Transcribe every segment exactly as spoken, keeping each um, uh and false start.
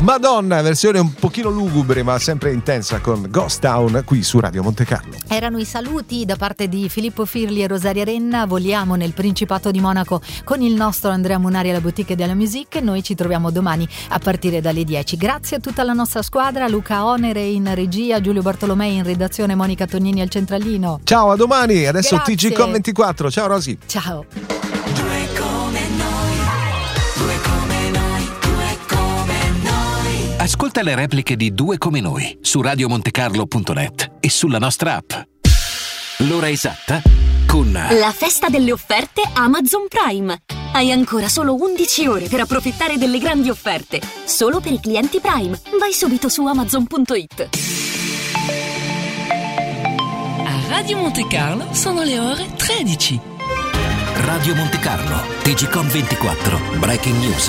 Madonna, versione un pochino lugubre ma sempre intensa con Ghost Town qui su Radio Monte Carlo. Erano i saluti da parte di Filippo Firli e Rosaria Renna. Voliamo nel Principato di Monaco con il nostro Andrea Munari alla Boutique della Musique. Noi ci troviamo domani a partire dalle dieci. Grazie a tutta la nostra squadra, Luca Onere in regia, Giulio Bartolomei in redazione, Monica Tognini al centralino. Ciao, a domani. Adesso Grazie. T G Com ventiquattro. Ciao Rosy. Ciao. Due come noi, due come noi, due come noi. Ascolta le repliche di Due come noi su radio montecarlo punto net e sulla nostra app. L'ora esatta con la festa delle offerte Amazon Prime. Hai ancora solo undici ore per approfittare delle grandi offerte. Solo per i clienti Prime. Vai subito su amazon punto it. A Radio Monte Carlo sono le ore tredici. Radio Monte Carlo, T G Com ventiquattro, Breaking News.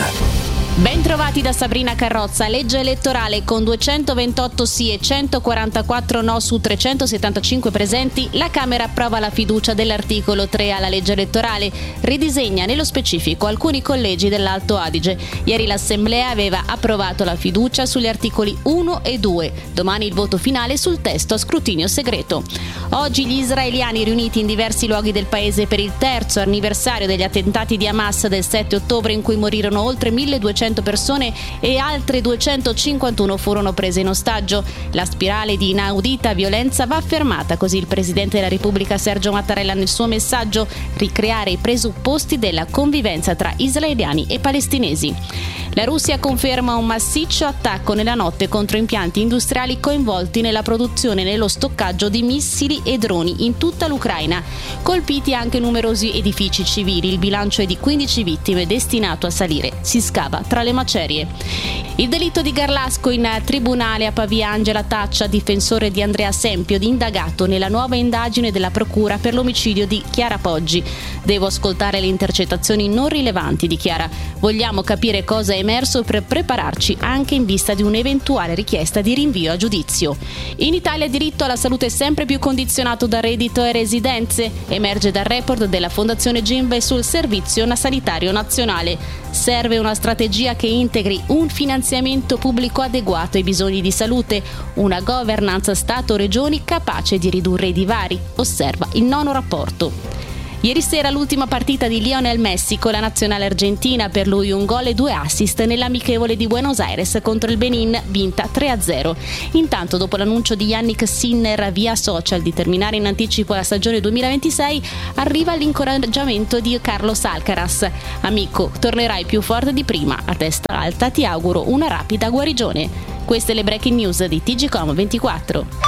Ben trovati da Sabrina Carrozza. Legge elettorale con duecentoventotto sì e centoquarantaquattro no su trecentosettantacinque presenti. La Camera approva la fiducia dell'articolo tre alla legge elettorale. Ridisegna nello specifico alcuni collegi dell'Alto Adige. Ieri l'Assemblea aveva approvato la fiducia sugli articoli uno e due. Domani il voto finale sul testo a scrutinio segreto. Oggi gli israeliani riuniti in diversi luoghi del paese per il terzo anniversario degli attentati di Hamas del sette ottobre, in cui morirono oltre milleduecento persone e altre duecentocinquantuno furono prese in ostaggio. La spirale di inaudita violenza va fermata, così il Presidente della Repubblica Sergio Mattarella nel suo messaggio: ricreare i presupposti della convivenza tra israeliani e palestinesi. La Russia conferma un massiccio attacco nella notte contro impianti industriali coinvolti nella produzione e nello stoccaggio di missili e droni in tutta l'Ucraina. Colpiti anche numerosi edifici civili, il bilancio è di quindici vittime, destinato a salire. Si scava tra le macerie. Il delitto di Garlasco in tribunale a Pavia. Angela Taccia, difensore di Andrea Sempio, indagato nella nuova indagine della procura per l'omicidio di Chiara Poggi. Devo ascoltare le intercettazioni non rilevanti di Chiara. Vogliamo capire cosa è emerso per prepararci anche in vista di un'eventuale richiesta di rinvio a giudizio. In Italia il diritto alla salute è sempre più condizionato da reddito e residenze. Emerge dal report della Fondazione Gimbe sul Servizio Sanitario Nazionale. Serve una strategia che integri un finanziamento pubblico adeguato ai bisogni di salute, una governance Stato-Regioni capace di ridurre i divari, osserva il nono rapporto. Ieri sera l'ultima partita di Lionel Messi con la nazionale argentina, per lui un gol e due assist nell'amichevole di Buenos Aires contro il Benin, vinta tre a zero. Intanto, dopo l'annuncio di Yannick Sinner via social di terminare in anticipo la stagione duemilaventisei, arriva l'incoraggiamento di Carlos Alcaraz. Amico, tornerai più forte di prima, a testa alta ti auguro una rapida guarigione. Queste le breaking news di T G Com ventiquattro.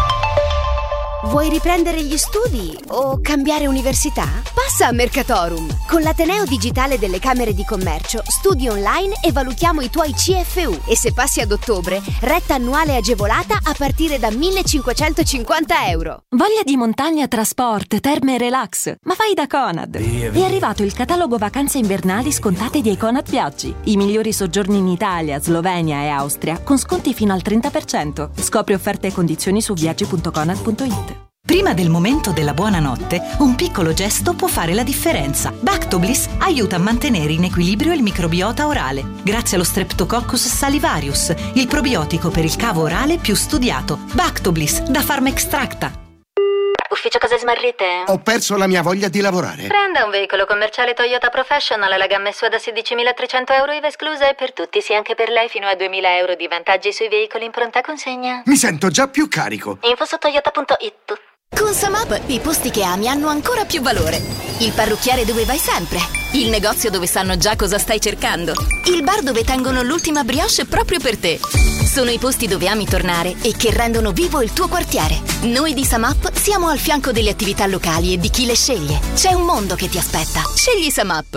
Vuoi riprendere gli studi o cambiare università? Passa a Mercatorum! Con l'Ateneo Digitale delle Camere di Commercio studi online e valutiamo i tuoi C F U, e se passi ad ottobre, retta annuale agevolata a partire da millecinquecentocinquanta euro. Voglia di montagna, trasport, terme e relax? Ma vai da Conad! È arrivato il catalogo vacanze invernali scontate di Econad Viaggi. I migliori soggiorni in Italia, Slovenia e Austria con sconti fino al trenta per cento. Scopri offerte e condizioni su viaggi punto conad punto it. Prima del momento della buonanotte, un piccolo gesto può fare la differenza. Bactobliss aiuta a mantenere in equilibrio il microbiota orale, grazie allo Streptococcus salivarius, il probiotico per il cavo orale più studiato. Bactobliss da Pharmaextracta. Ufficio cose smarrite? Ho perso la mia voglia di lavorare. Prenda un veicolo commerciale Toyota Professional alla gamma S U A da sedicimilatrecento euro I V A esclusa e per tutti, sì anche per lei, fino a duemila euro di vantaggi sui veicoli in pronta consegna. Mi sento già più carico. Info su toyota punto it. Con Samap i posti che ami hanno ancora più valore. Il parrucchiere dove vai sempre. Il negozio dove sanno già cosa stai cercando. Il bar dove tengono l'ultima brioche proprio per te. Sono i posti dove ami tornare e che rendono vivo il tuo quartiere. Noi di Samap siamo al fianco delle attività locali e di chi le sceglie. C'è un mondo che ti aspetta. Scegli Samap.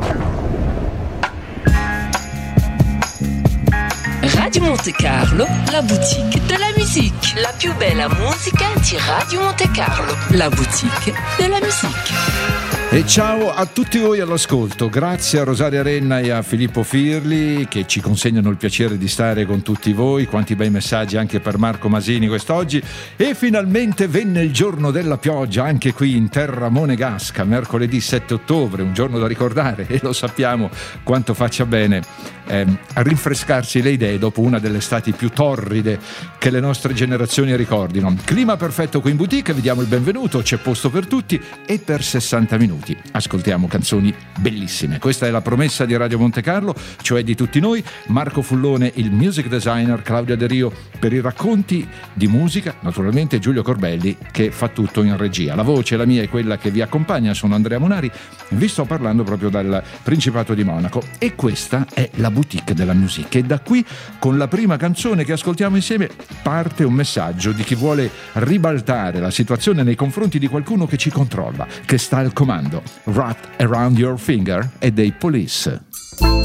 Radio Monte Carlo, la boutique de la musique. La più bella musica di Radio Monte Carlo, la boutique de la musique. E ciao a tutti voi all'ascolto, grazie a Rosaria Renna e a Filippo Firli che ci consegnano il piacere di stare con tutti voi. Quanti bei messaggi anche per Marco Masini quest'oggi. E finalmente venne il giorno della pioggia anche qui in terra monegasca, mercoledì sette ottobre, un giorno da ricordare, e lo sappiamo quanto faccia bene eh, a rinfrescarsi le idee dopo una delle estati più torride che le nostre generazioni ricordino. Clima perfetto qui in boutique, vi diamo il benvenuto, c'è posto per tutti e per sessanta minuti ascoltiamo canzoni bellissime. Questa è la promessa di Radio Montecarlo, cioè di tutti noi. Marco Fullone, il music designer, Claudia De Rio per i racconti di musica, naturalmente Giulio Corbelli che fa tutto in regia. La voce, la mia, è quella che vi accompagna, sono Andrea Munari, vi sto parlando proprio dal Principato di Monaco e questa è la boutique della musica. E da qui, con la prima canzone che ascoltiamo insieme, parte un messaggio di chi vuole ribaltare la situazione nei confronti di qualcuno che ci controlla, che sta al comando. Wrapped Around Your Finger e dei Police.